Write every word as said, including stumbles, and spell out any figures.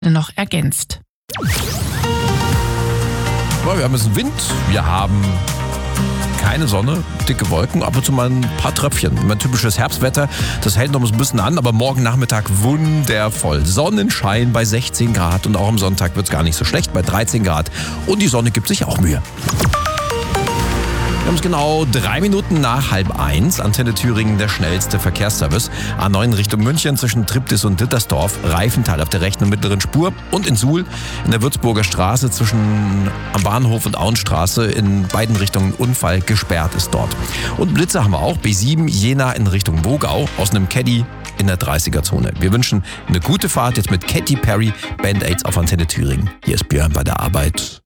noch ergänzt. Ja, wir haben jetzt Wind, wir haben keine Sonne, dicke Wolken, ab und zu mal ein paar Tröpfchen. Mein typisches Herbstwetter, das hält noch ein bisschen an, aber morgen Nachmittag wundervoll. Sonnenschein bei sechzehn Grad und auch am Sonntag wird es gar nicht so schlecht, bei dreizehn Grad. Und die Sonne gibt sich auch Mühe. Wir haben es genau drei Minuten nach halb eins. Antenne Thüringen, der schnellste Verkehrsservice. A neun Richtung München zwischen Triptis und Dittersdorf. Reifental auf der rechten und mittleren Spur. Und in Suhl in der Würzburger Straße zwischen am Bahnhof und Auenstraße in beiden Richtungen Unfall, gesperrt ist dort. Und Blitze haben wir auch. B sieben Jena in Richtung Wogau aus einem Caddy in der dreißiger-Zone. Wir wünschen eine gute Fahrt jetzt mit Katy Perry, Band-Aids auf Antenne Thüringen. Hier ist Björn bei der Arbeit.